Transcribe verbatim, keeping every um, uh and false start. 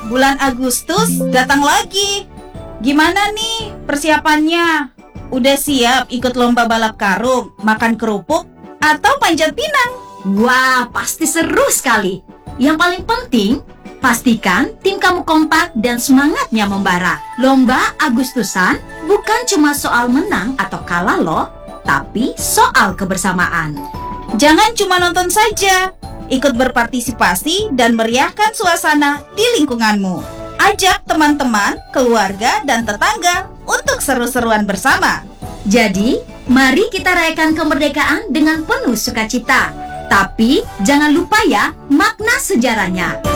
bulan Agustus datang lagi. Gimana nih persiapannya? Udah siap ikut lomba balap karung, makan kerupuk, atau panjat pinang? Wah, pasti seru sekali. Yang paling penting, pastikan tim kamu kompak dan semangatnya membara. Lomba Agustusan bukan cuma soal menang atau kalah loh, tapi soal kebersamaan. Jangan cuma nonton saja, ikut berpartisipasi dan meriahkan suasana di lingkunganmu. Ajak teman-teman, keluarga, dan tetangga untuk seru-seruan bersama. Jadi, mari kita rayakan kemerdekaan dengan penuh sukacita. Tapi, jangan lupa ya makna sejarahnya.